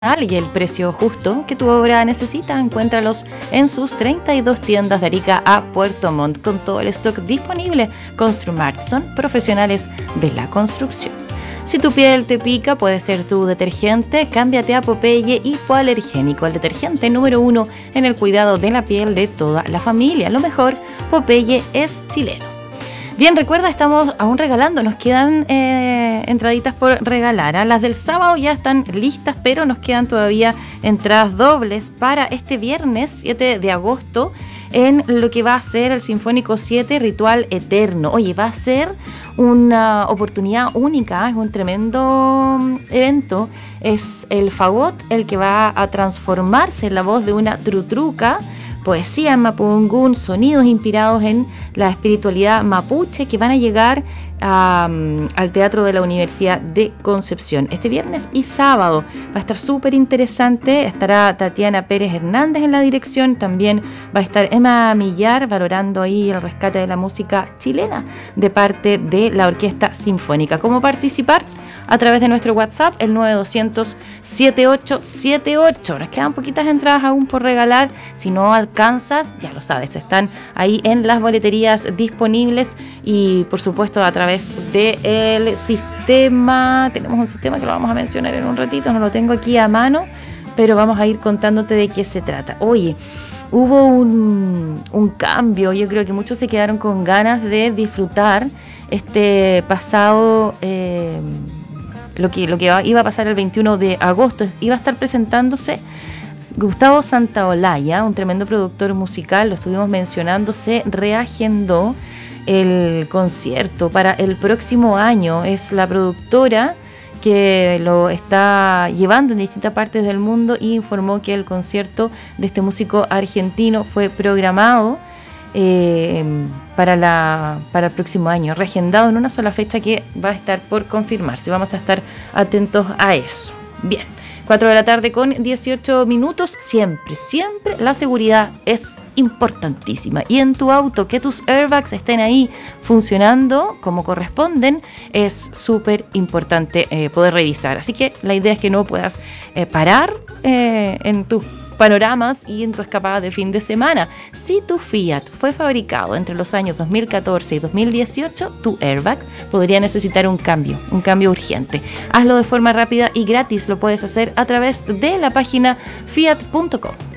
y el precio justo que tu obra necesita. Encuéntralos en sus 32 tiendas de Arica a Puerto Montt con todo el stock disponible. Construmart son profesionales de la construcción. Si tu piel te pica, puede ser tu detergente. Cámbiate a Popeye Hipoalergénico, el detergente número 1 en el cuidado de la piel de toda la familia. Lo mejor, Popeye es chileno. Bien, recuerda, estamos aún regalando, nos quedan entraditas por regalar. Las del sábado ya están listas, pero nos quedan todavía entradas dobles para este viernes 7 de agosto en lo que va a ser el Sinfónico 7 Ritual Eterno. Oye, va a ser una oportunidad única, es un tremendo evento. Es el fagot el que va a transformarse en la voz de una trutruca, poesía en mapudungún, sonidos inspirados en la espiritualidad mapuche que van a llegar al Teatro de la Universidad de Concepción este viernes y sábado. Va a estar súper interesante. Estará Tatiana Pérez Hernández en la dirección. También va a estar Emma Millar valorando ahí el rescate de la música chilena de parte de la Orquesta Sinfónica. ¿Cómo participar? A través de nuestro WhatsApp, el 9200-7878. Nos quedan poquitas entradas aún por regalar. Si no alcanzas, ya lo sabes, están ahí en las boleterías disponibles y por supuesto a través del sistema. Tenemos un sistema que lo vamos a mencionar en un ratito, no lo tengo aquí a mano, pero vamos a ir contándote de qué se trata. Oye, hubo un cambio. Yo creo que muchos se quedaron con ganas de disfrutar este pasado... Lo que iba a pasar el 21 de agosto. Iba a estar presentándose Gustavo Santaolalla, un tremendo productor musical, lo estuvimos mencionando. Se reagendó el concierto para el próximo año. Es la productora que lo está llevando en distintas partes del mundo y informó que el concierto de este músico argentino fue programado para el próximo año, reagendado en una sola fecha que va a estar por confirmarse. Vamos a estar atentos a eso. Bien, 4 de la tarde con 18 minutos. Siempre la seguridad es importantísima. Y en tu auto, que tus airbags estén ahí funcionando como corresponden, es súper importante poder revisar. Así que la idea es que no puedas parar en tus panoramas y en tu escapada de fin de semana. Si tu Fiat fue fabricado entre los años 2014 y 2018, tu airbag podría necesitar un cambio urgente. Hazlo de forma rápida y gratis. Lo puedes hacer a través de la página fiat.com.